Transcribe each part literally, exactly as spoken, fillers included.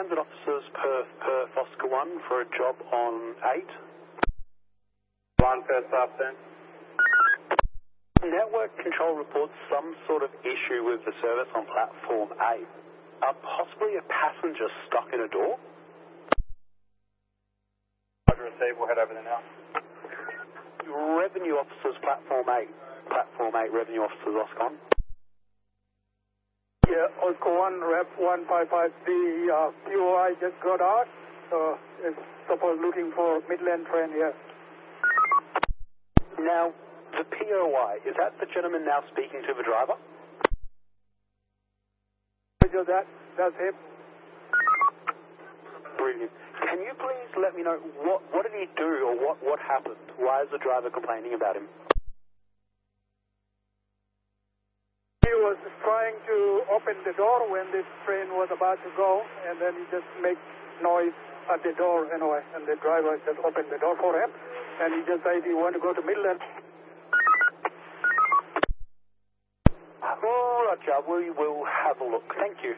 Transit officers per, per Oscar one for a job on eight. One first afternoon. Network control reports some sort of issue with the service on platform eight. Uh, possibly a passenger stuck in a door? Roger, receive, we'll head over there now. Revenue officers, platform eight. Platform eight, revenue officers, Oscar. Yeah, Oscar one, rep one five five, the uh, P O I just got out, so it's supposed looking for Midland train here. Now, the P O I, is that the gentleman now speaking to the driver? That, that's him. Brilliant. Can you please let me know, what, what did he do or what, what happened? Why is the driver complaining about him? He was trying to open the door when this train was about to go, and then he just made noise at the door anyway, and the driver just opened the door for him, and he just said he wanted to go to Midland. Oh, Roger, we will have a look. Thank you.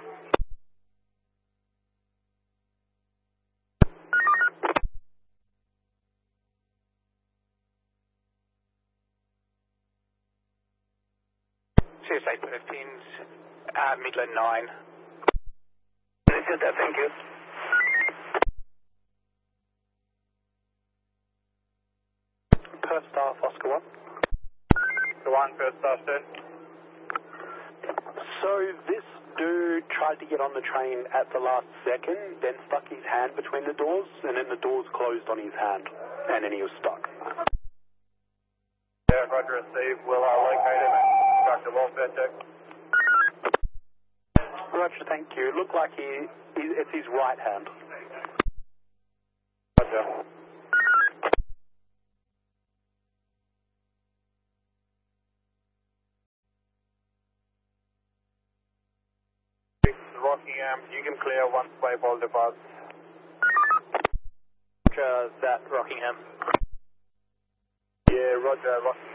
C S eight fifteens, uh, Midland nine. Listen, thank you. Perth staff, Oscar one. The one first afternoon. So this dude tried to get on the train at the last second, then stuck his hand between the doors, and then the doors closed on his hand, and then he was stuck. Yeah, Roger, receive, we'll uh, locate him and conduct a welfare check. Roger, thank you. It looked like he, he, it's his right hand. Roger. Rockingham, you can clear once Playpole departs. Roger, that Rockingham. Yeah, Roger, Rockingham.